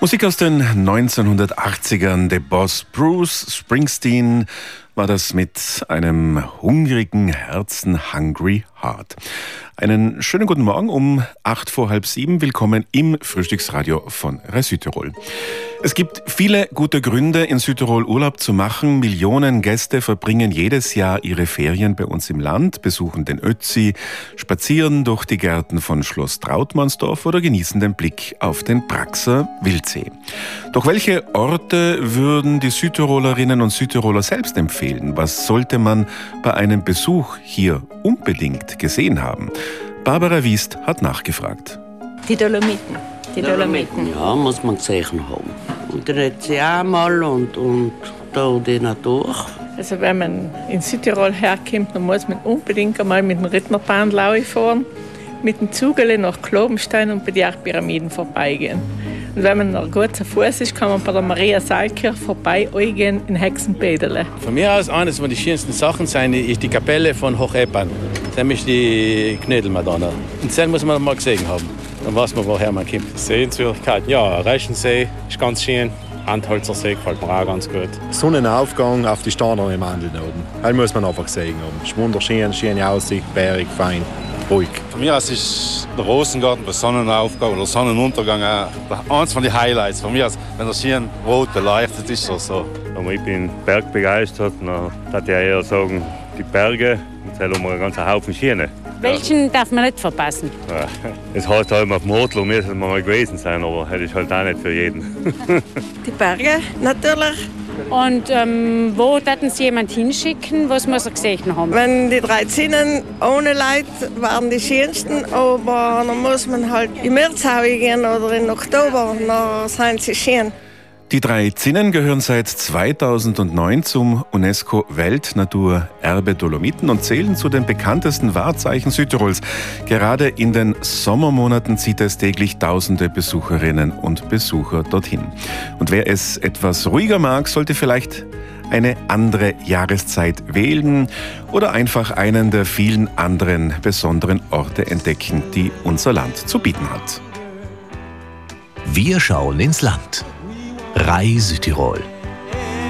Musik aus den 1980ern. Der Boss Bruce Springsteen war das mit einem hungrigen Herzen, Hungry Heart. Einen schönen guten Morgen um 7:08. Willkommen im Frühstücksradio von Rai Südtirol. Es gibt viele gute Gründe, in Südtirol Urlaub zu machen. Millionen Gäste verbringen jedes Jahr ihre Ferien bei uns im Land, besuchen den Ötzi, spazieren durch die Gärten von Schloss Trautmannsdorf oder genießen den Blick auf den Praxer Wildsee. Doch welche Orte würden die Südtirolerinnen und Südtiroler selbst empfehlen? Was sollte man bei einem Besuch hier unbedingt gesehen haben? Barbara Wiest hat nachgefragt. Die Dolomiten. Ja, muss man gesehen haben. Und der Ötzi auch mal und da die Natur. Also wenn man in Südtirol herkommt, dann muss man unbedingt einmal mit dem Rittnerbahn fahren, mit dem Zugele nach Klobenstein und bei den Erdpyramiden vorbeigehen. Und wenn man noch gut zu Fuß ist, kann man bei der Maria-Saalkirche vorbei gehen in Hexenbäderle. Von mir aus eines von den schönsten Sachen ist die Kapelle von Hocheppan. Das ist die Knödelmadonna. Und das muss man mal gesehen haben. Dann weiß man, woher man kommt. Sehenswürdigkeiten, ja, Reichensee ist ganz schön. Antholzer See gefällt mir auch ganz gut. Sonnenaufgang auf die Sterne im Mandeln oben. Das muss man einfach gesehen haben. Es ist wunderschön, schöne Aussicht, bergig, fein, ruhig. Von mir aus ist der Rosengarten bei Sonnenaufgang oder Sonnenuntergang eins von den Highlights. Von mir aus, wenn der schön rot beleuchtet ist oder so. Ich bin bergbegeistert. Dann würde ich eher sagen, die Berge. Jetzt haben wir einen ganzen Haufen Schiene. Welchen darf man nicht verpassen? Ja, es heißt halt auf dem Hotlo, müssen wir mal gewesen sein, aber das ist halt auch nicht für jeden. Die Berge, natürlich. Und wo würden Sie jemanden hinschicken, was muss er gesehen haben? Wenn die 3 Zinnen ohne Leute waren die schönsten, aber dann muss man halt im März gehen oder im Oktober, dann sind sie schön. Die 3 Zinnen gehören seit 2009 zum UNESCO-Weltnaturerbe Dolomiten und zählen zu den bekanntesten Wahrzeichen Südtirols. Gerade in den Sommermonaten zieht es täglich tausende Besucherinnen und Besucher dorthin. Und wer es etwas ruhiger mag, sollte vielleicht eine andere Jahreszeit wählen oder einfach einen der vielen anderen besonderen Orte entdecken, die unser Land zu bieten hat. Wir schauen ins Land. Rai Südtirol.